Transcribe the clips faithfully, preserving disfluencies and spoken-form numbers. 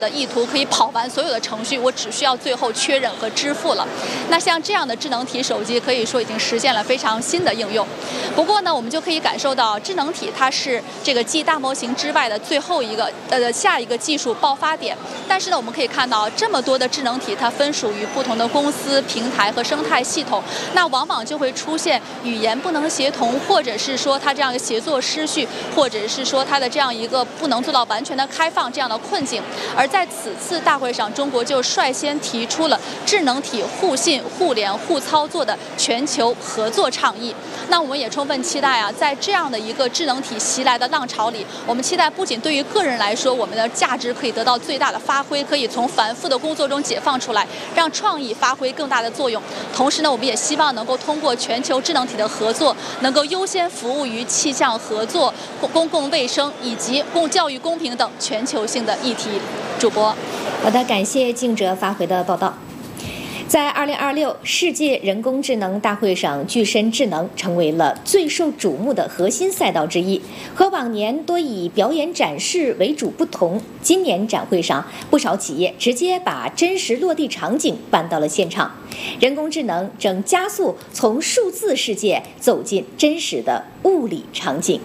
的意图可以跑完所有的程序，我只需要最后确认和支付了。那像这样的智能体手机，可以说已经实现了非常新的应用。不过呢，我们就可以感受到，智能体它是这个继大模型之外的最后一个呃下一个技术爆发点。但是呢，我们可以看到这么多的智能体，它分属于不同的公司、平台和生态系统，那往往就会出现语言不能协同，或者是说它这样一个协作失序，或者是说它的这样一个不能做到完全的开放这样的困境。而在此次大会上，中国就率先提出了智能体互信、互联、互操作的全球合作倡议。那我们也充分期待啊，在这样的一个智能体袭来的浪潮里，我们期待不仅对于个人来说，我们的价值可以得到最大的发挥，可以从繁复的工作中解放出来，让创意发挥更大的作用。同时呢，我们也希望能够通过全球智能体的合作，能够优先服务于气象合作、公共卫生以及公教育公平等全球性的议题。主播， 好的，感谢记者发回的报道。在二零二六世界人工智能大会上，具身智能成为了最受瞩目的核心赛道之一。和往年多以表演展示为主不同，今年展会上不少企业直接把真实落地场景搬到了现场。人工智能正加速从数字世界走进真实的物理场景。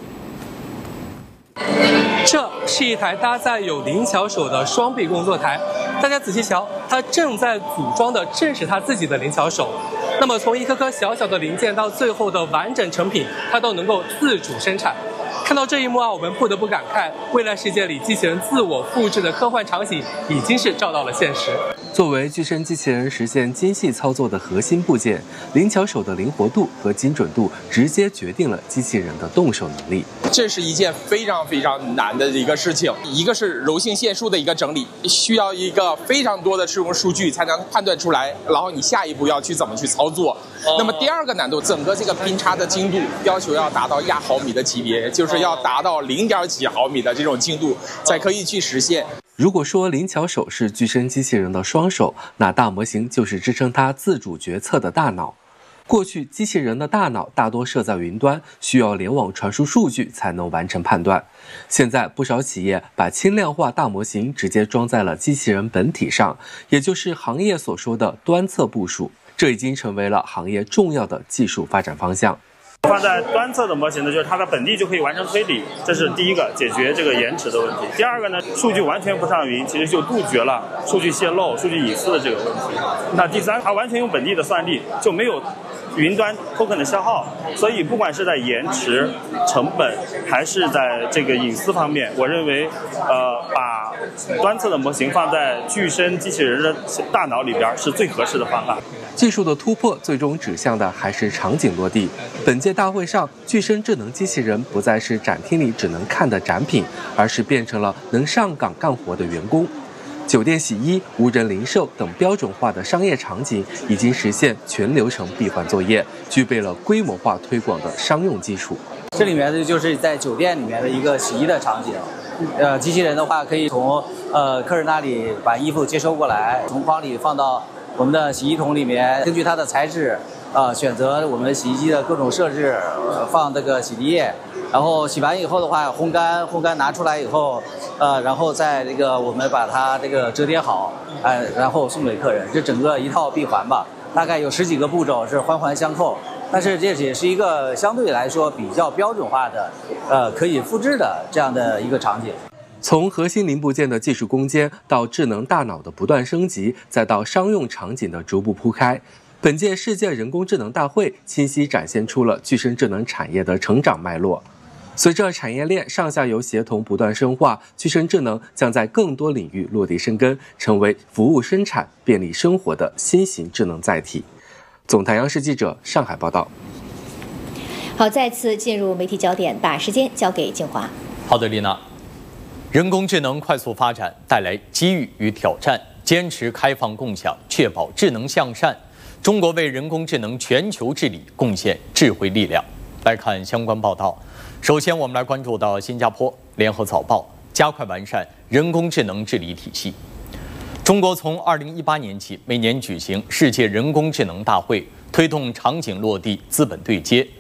这是一台搭载有灵巧手的双臂工作台，大家仔细瞧，它正在组装的正是它自己的灵巧手。那么从一颗颗小小的零件到最后的完整成品，它都能够自主生产。看到这一幕啊，我们不得不感慨，未来世界里机器人自我复制的科幻场景已经是照到了现实。作为具身机器人实现精细操作的核心部件，灵巧手的灵活度和精准度直接决定了机器人的动手能力。 这是一件非常非常难的一个事情，一个是柔性线束的一个整理，需要一个非常多的使用数据才能判断出来，然后你下一步要去怎么去操作。那么第二个难度，整个这个拼插的精度要求要达到亚毫米的级别，就是要达到零点几毫米的这种精度才可以去实现。 如果说灵巧手是具身机器人的双手，那大模型就是支撑它自主决策的大脑。过去，机器人的大脑大多设在云端，需要联网传输数据才能完成判断。现在，不少企业把轻量化大模型直接装在了机器人本体上，也就是行业所说的端侧部署。这已经成为了行业重要的技术发展方向。 放在端侧的模型呢，就是它的本地就可以完成推理，这是第一个解决这个延迟的问题。第二个呢，数据完全不上云，其实就杜绝了数据泄露、数据隐私的这个问题。那第三，它完全用本地的算力，就没有云端 token 的消耗，所以不管是在延迟、成本，还是在这个隐私方面，我认为，呃，把端侧的模型放在具身机器人的大脑里边是最合适的方法。 技术的突破最终指向的还是场景落地。本届大会上，具身智能机器人不再是展厅里只能看的展品，而是变成了能上岗干活的员工。酒店洗衣、无人零售等标准化的商业场景已经实现全流程闭环作业，具备了规模化推广的商用基础。 这里面的就是在酒店里面的一个洗衣的场景。呃，机器人的话可以从呃客人那里把衣服接收过来，从筐里放到我们的洗衣桶里面，根据它的材质，呃，选择我们洗衣机的各种设置，呃、放这个洗涤液，然后洗完以后的话，烘干，烘干拿出来以后，呃，然后再这个我们把它这个折叠好，哎、呃，然后送给客人，这整个一套闭环吧，大概有十几个步骤是环环相扣，但是这也是一个相对来说比较标准化的，呃，可以复制的这样的一个场景。 从核心零部件的技术攻坚到智能大脑的不断升级，再到商用场景的逐步铺开，本届世界人工智能大会清晰展现出了具身智能产业的成长脉络。随着产业链上下游协同不断深化，具身智能将在更多领域落地生根，成为服务生产、便利生活的新型智能载体。总台央视记者上海报道。 好，再次进入媒体焦点，把时间交给静华。 好的，丽娜。人工智能快速发展带来机遇与挑战，坚持开放共享，确保智能向善。中国为人工智能全球治理贡献智慧力量。来看相关报道。首先，我们来关注到新加坡联合早报加快完善人工智能治理体系。中国从二零一八年起，每年举行世界人工智能大会，推动场景落地、资本对接。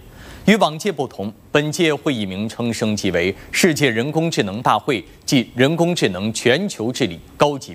与往届不同，本届会议名称升级为世界人工智能大会暨人工智能全球治理高级